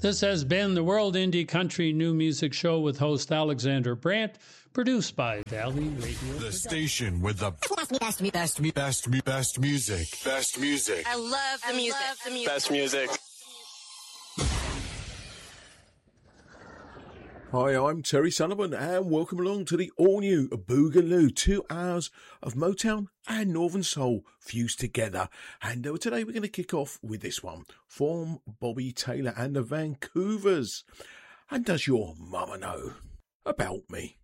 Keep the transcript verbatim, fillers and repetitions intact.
This has been the World Indie Country New Music Show with host Alexander Brandt, produced by Valley Radio. The station with the best, best, best, best, best music. Best music. I love the music. Love the music. Best music. Hi, I'm Terry Sullivan and welcome along to the all-new Boogaloo. Two hours of Motown and Northern Soul fused together. And uh, today we're going to kick off with this one from Bobby Taylor and the Vancouvers. And does your mama know about me?